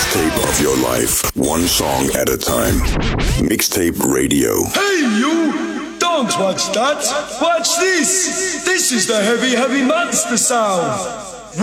mixtape of your life, one song at a time. Mixtape Radio. Hey you! Don't watch that! Watch this! This is the heavy, heavy monster sound!